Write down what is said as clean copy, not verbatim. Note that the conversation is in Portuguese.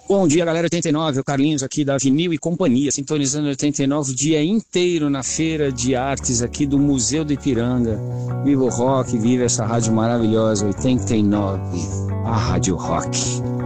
Bom dia, galera 89, o Carlinhos aqui da Vinil e Companhia, sintonizando 89 o dia inteiro na Feira de Artes aqui do Museu do Ipiranga. Viva o rock, viva essa rádio maravilhosa, 89, a Rádio Rock.